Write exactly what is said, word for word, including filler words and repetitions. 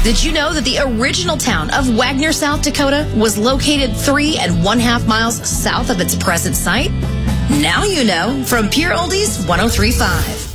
Did you know that the original town of Wagner, South Dakota was located three and one half miles south of its present site? Now you know from Pure Oldies one oh three point five.